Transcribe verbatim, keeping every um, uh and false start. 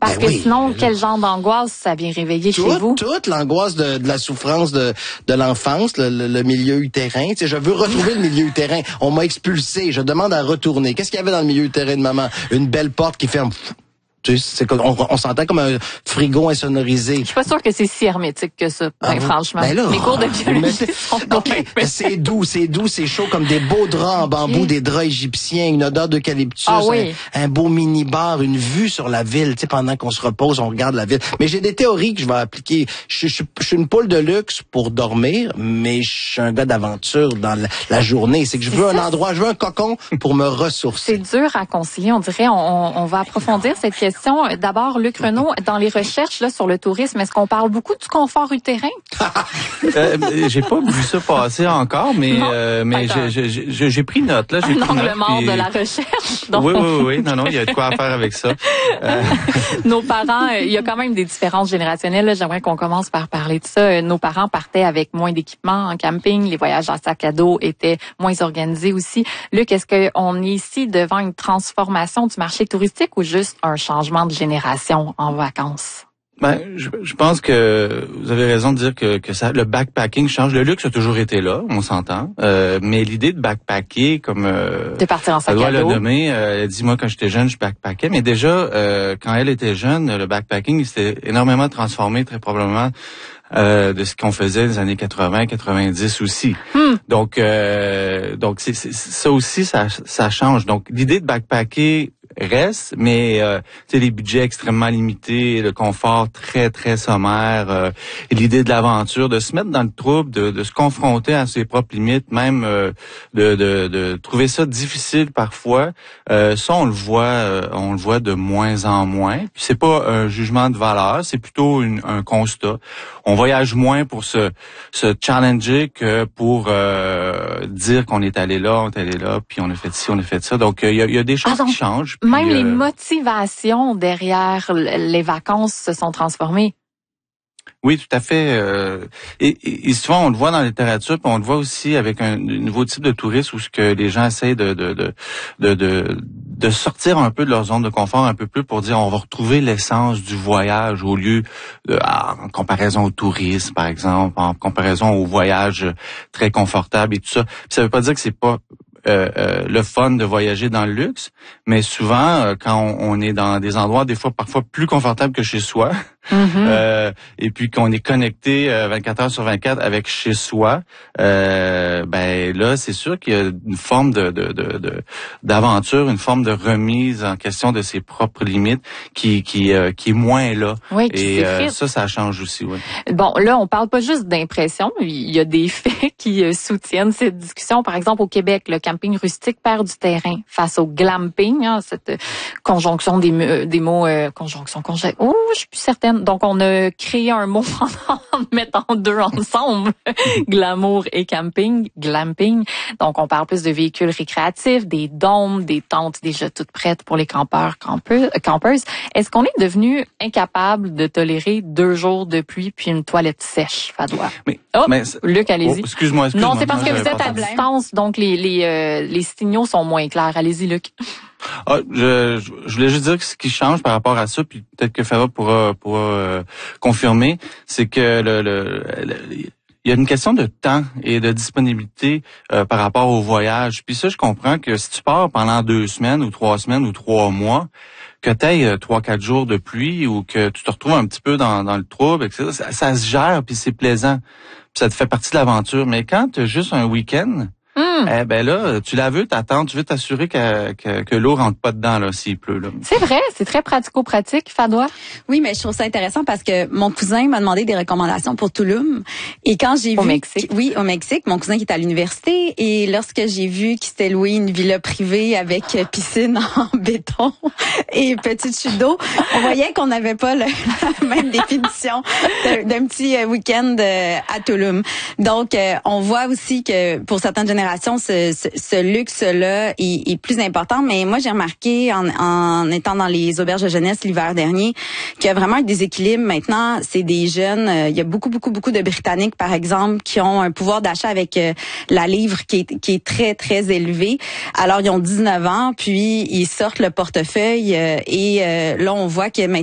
Parce ben que oui, sinon, là, quel genre d'angoisse ça vient réveiller toute, chez vous? Toute l'angoisse de, de la souffrance de, de l'enfance, le, le, le milieu utérin. Tu sais, je veux retrouver le milieu utérin. On m'a expulsé. Je demande à retourner. Qu'est-ce qu'il y avait dans le milieu utérin de maman? Une belle porte qui ferme. Tu sais, c'est comme, on, on s'entend comme un frigo insonorisé. Je suis pas sûre que c'est si hermétique que ça, Ah, ben, franchement. ben là, Mes cours de biologie mettez... sont pas OK, bien. c'est doux, c'est doux, c'est chaud comme des beaux draps en bambou, Okay. des draps égyptiens, une odeur d'eucalyptus, Ah, oui. un, un beau mini-bar, une vue sur la ville. Tu sais, pendant qu'on se repose, on regarde la ville. Mais j'ai des théories que je vais appliquer. Je, je, je suis une poule de luxe pour dormir, mais je suis un gars d'aventure dans la, la journée. C'est que je veux un endroit, je veux un cocon pour me ressourcer. C'est dur à concilier, on dirait. On, on va approfondir cette question. D'abord, Luc Renaud, dans les recherches là sur le tourisme, est-ce qu'on parle beaucoup du confort utérin? euh, j'ai pas vu ça passer encore, mais Non, euh, mais j'ai, j'ai, j'ai, j'ai pris note là. J'ai Un pris angle note, mort puis... de la recherche. Donc... Oui, oui, oui, oui. Non, non, il y a de quoi à faire avec ça. Euh... Nos parents, il y a quand même des différences générationnelles. Là. J'aimerais qu'on commence par parler de ça. Nos parents partaient avec moins d'équipement en camping. Les voyages en sac à dos étaient moins organisés aussi. Luc, est-ce qu'on est ici devant une transformation du marché touristique ou juste un changement de génération en vacances? Ben, je, je pense que vous avez raison de dire que, que ça, le backpacking change. Le luxe a toujours été là, on s'entend. Euh, mais l'idée de backpacker, comme euh, de partir en sac elle doit à dos. le nommer, euh, elle dit moi quand j'étais jeune, je backpackais. Mais déjà, euh, quand elle était jeune, le backpacking il s'était énormément transformé, très probablement. Euh, de ce qu'on faisait dans les années quatre-vingts, quatre-vingt-dix aussi. Hmm. Donc, euh, donc c'est, c'est, ça aussi, ça, ça change. Donc, l'idée de backpacker reste, mais euh, tu sais, les budgets extrêmement limités, le confort très, très sommaire, euh, et l'idée de l'aventure, de se mettre dans le trouble, de, de se confronter à ses propres limites, même euh, de, de, de trouver ça difficile parfois, euh, ça, on le voit, euh, on le voit de moins en moins. Puis c'est pas un jugement de valeur, c'est plutôt une, un constat. On voyage moins pour se, se challenger que pour euh, dire qu'on est allé là, on est allé là, puis on a fait ci, on a fait ça. Donc, il y a, y a des choses ah, donc, qui changent. Puis, même euh, les motivations derrière les vacances se sont transformées. Oui, tout à fait. Euh, et, et, et souvent, on le voit dans la littérature, puis on le voit aussi avec un, un nouveau type de tourisme où ce que les gens essayent de de, de de de de sortir un peu de leur zone de confort un peu plus pour dire on va retrouver l'essence du voyage au lieu de, en comparaison au tourisme, par exemple, en comparaison au voyage très confortable et tout ça. Puis ça veut pas dire que c'est pas Euh, euh, le fun de voyager dans le luxe, mais souvent euh, quand on, on est dans des endroits des fois parfois plus confortables que chez soi, Mm-hmm. euh, et puis qu'on est connecté euh, vingt-quatre heures sur vingt-quatre avec chez soi, euh, ben là c'est sûr qu'il y a une forme de, de, de, de d'aventure, une forme de remise en question de ses propres limites qui qui euh, qui est moins là. Oui, qui et euh, s'effrite. ça ça change aussi. Oui. Bon, là, on parle pas juste d'impression. Il y a des faits qui euh, soutiennent cette discussion. Par exemple, au Québec, le camping rustique perd du terrain face au glamping, hein, cette euh, conjonction des, euh, des mots, euh, conjonction, conjonction. Oh, je suis plus certaine. Donc, on a créé un mot en mettant deux ensemble, glamour et camping, glamping. Donc, on parle plus de véhicules récréatifs, des dômes, des tentes déjà toutes prêtes pour les campeurs, campeux, campeuses. Est-ce qu'on est devenu incapable de tolérer deux jours de pluie puis une toilette sèche, Fadoua? Mais, oh, mais Luc, allez-y. Oh, excuse-moi, excuse-moi. Non, c'est parce Moi, que vous j'avais êtes pas à entendu. distance, donc les les euh, les signaux sont moins clairs. Allez-y, Luc. Ah, je, je, je voulais juste dire que ce qui change par rapport à ça, puis peut-être que Farah pourra, pourra euh, confirmer, c'est que le, le, le il y a une question de temps et de disponibilité euh, par rapport au voyage. Puis ça, je comprends que si tu pars pendant deux semaines ou trois semaines ou trois mois, que tu aies trois, quatre jours de pluie ou que tu te retrouves un petit peu dans, dans le trouble, et cetera, ça, ça se gère puis c'est plaisant. Puis ça te fait partie de l'aventure. Mais quand tu as juste un week-end, Mm. eh ben là, tu la veux, t'attends, tu veux t'assurer que, que, que l'eau rentre pas dedans là s'il pleut là. C'est vrai, c'est très pratico-pratique, Fadoua. Oui, mais je trouve ça intéressant parce que mon cousin m'a demandé des recommandations pour Tulum. Et quand j'ai Au vu... Mexique. Oui, au Mexique. Mon cousin qui est à l'université. Et lorsque j'ai vu qu'il s'était loué une villa privée avec piscine en béton et petite chute d'eau, on voyait qu'on n'avait pas le, la même définition d'un, d'un petit week-end à Tulum. Donc, on voit aussi que pour certaines générations, Ce, ce, ce luxe-là est, est plus important. Mais moi, j'ai remarqué en, en étant dans les auberges de jeunesse l'hiver dernier qu'il y a vraiment un déséquilibre. Maintenant, c'est des jeunes. Euh, il y a beaucoup, beaucoup, beaucoup de Britanniques, par exemple, qui ont un pouvoir d'achat avec euh, la livre qui est, qui est très, très élevé. Alors, ils ont dix-neuf ans, puis ils sortent le portefeuille euh, et euh, là, on voit que maintenant,